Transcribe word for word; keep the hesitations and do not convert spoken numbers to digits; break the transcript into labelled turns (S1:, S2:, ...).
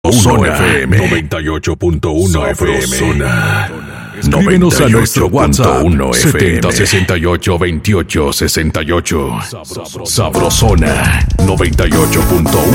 S1: uno F M. noventa y ocho punto uno F M. Escríbenos a nuestro WhatsApp setenta sesenta y ocho veintiocho sesenta y ocho. Sabrosona noventa y ocho punto uno.